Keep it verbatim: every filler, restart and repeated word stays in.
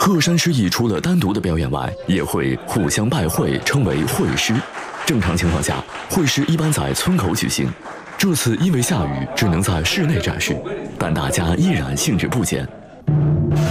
鹤山诗艺除了单独的表演外，也会互相拜会，称为会师。正常情况下，会师一般在村口举行。这次因为下雨，只能在室内展示，但大家依然兴致不减。